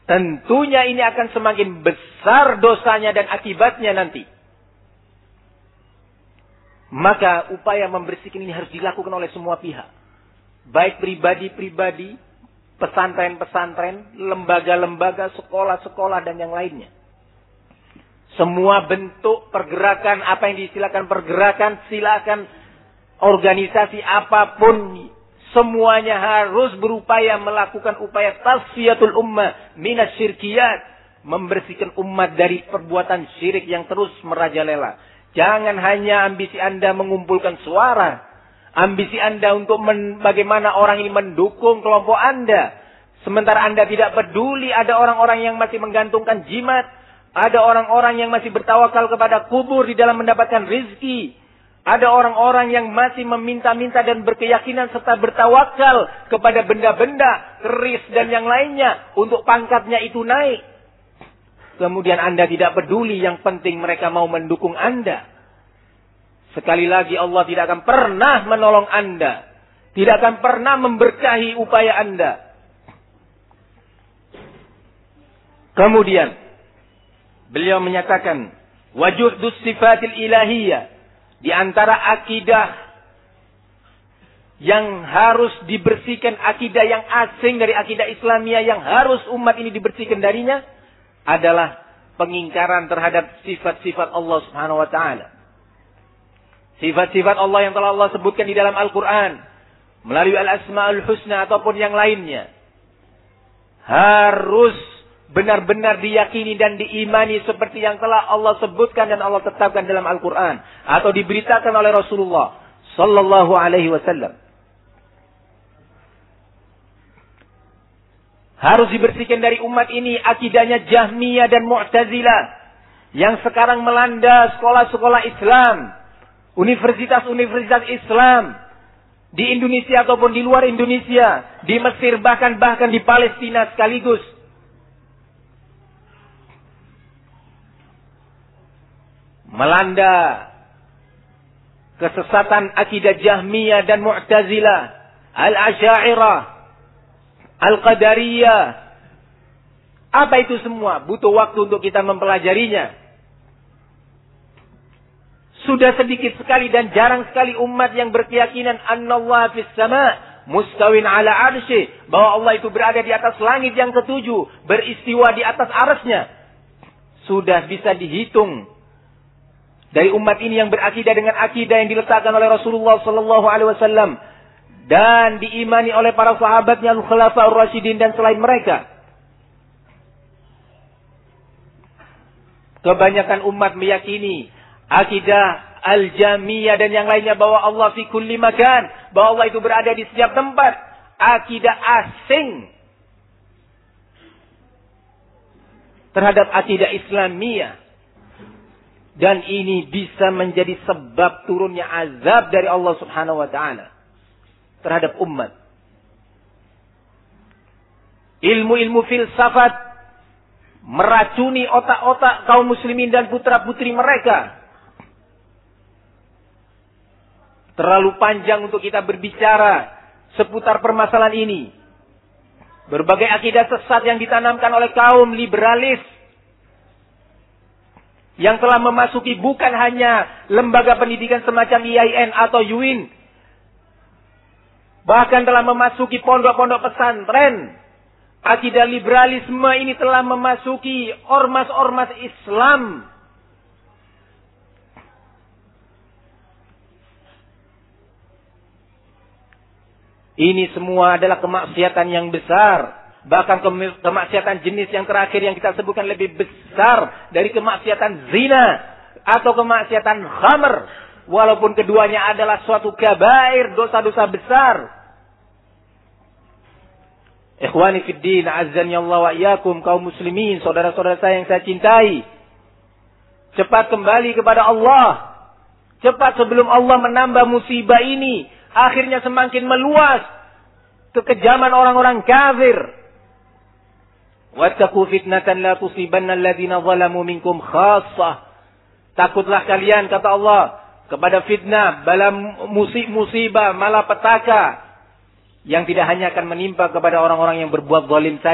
tentunya ini akan semakin besar dosanya dan akibatnya nanti. Maka upaya membersihkan ini harus dilakukan oleh semua pihak. Baik pribadi-pribadi, pesantren-pesantren, lembaga-lembaga, sekolah-sekolah, dan yang lainnya. Semua bentuk pergerakan, apa yang diistilahkan pergerakan, silakan organisasi apapun, semuanya harus berupaya melakukan upaya tasfiyatul ummah minas syirkiyat, membersihkan umat dari perbuatan syirik yang terus merajalela. Jangan hanya ambisi Anda mengumpulkan suara, ambisi Anda untuk bagaimana orang ini mendukung kelompok Anda, sementara Anda tidak peduli ada orang-orang yang masih menggantungkan jimat, ada orang-orang yang masih bertawakal kepada kubur di dalam mendapatkan rizki. Ada orang-orang yang masih meminta-minta dan berkeyakinan serta bertawakal kepada benda-benda, keris dan yang lainnya untuk pangkatnya itu naik. Kemudian Anda tidak peduli, yang penting mereka mau mendukung Anda. Sekali lagi Allah tidak akan pernah menolong Anda. Tidak akan pernah memberkahi upaya Anda. Kemudian beliau menyatakan wajuhdus sifatil ilahiyah. Di antara akidah yang harus dibersihkan, akidah yang asing dari akidah Islamiyah yang harus umat ini dibersihkan darinya adalah pengingkaran terhadap sifat-sifat Allah Subhanahu wa taala. Sifat-sifat Allah yang telah Allah sebutkan di dalam Al-Qur'an melalui Al-Asmaul Husna ataupun yang lainnya harus benar-benar diyakini dan diimani seperti yang telah Allah sebutkan dan Allah tetapkan dalam Al-Quran atau diberitakan oleh Rasulullah Sallallahu Alaihi Wasallam. Harus dibersihkan dari umat ini akidahnya Jahmiyah dan Mu'tazilah yang sekarang melanda sekolah-sekolah Islam, universitas-universitas Islam di Indonesia ataupun di luar Indonesia, di Mesir bahkan di Palestina sekaligus. Melanda kesesatan akidah Jahmiyah dan Mu'tazilah, Al-Asy'ariyah, Al-Qadariyah. Apa itu semua? Butuh waktu untuk kita mempelajarinya. Sudah sedikit sekali dan jarang sekali umat yang berkeyakinan annallaha fis sama' mustawin ala arsy, bahwa Allah itu berada di atas langit yang ketujuh, beristiwa di atas arsy-Nya. Sudah bisa dihitung dari umat ini yang berakidah dengan akidah yang diletakkan oleh Rasulullah Sallallahu Alaihi Wasallam dan diimani oleh para sahabatnya Al-Khulafaur Rasyidin dan selain mereka. Kebanyakan umat meyakini akidah Al-Jamiyah dan yang lainnya bahwa Allah fi kulli makan, bahwa Allah itu berada di setiap tempat. Akidah asing terhadap akidah Islamiyah. Dan ini bisa menjadi sebab turunnya azab dari Allah Subhanahu wa taala terhadap umat. Ilmu-ilmu filsafat meracuni otak-otak kaum muslimin dan putra-putri mereka. Terlalu panjang untuk kita berbicara seputar permasalahan ini. Berbagai akidah sesat yang ditanamkan oleh kaum liberalis yang telah memasuki bukan hanya lembaga pendidikan semacam IAIN atau UIN, bahkan telah memasuki pondok-pondok pesantren. Akidah liberalisme ini telah memasuki ormas-ormas Islam. Ini semua adalah kemaksiatan yang besar. Bahkan kemaksiatan jenis yang terakhir yang kita sebutkan lebih besar dari kemaksiatan zina atau kemaksiatan khamr. Walaupun keduanya adalah suatu kabair, dosa-dosa besar. Ikhwani fid din, azzani Allah wa iyyakum, kaum muslimin, saudara-saudara saya yang saya cintai. Cepat kembali kepada Allah. Cepat sebelum Allah menambah musibah ini. Akhirnya semakin meluas kekejaman orang-orang kafir. Wattaqu fitnatan la tusibanna alladziina zalamu minkum khassah. Takutlah kalian, kata Allah, kepada fitnah, bala musibah, malapetaka yang tidak hanya akan menimpa kepada orang-orang yang berbuat zalim saja.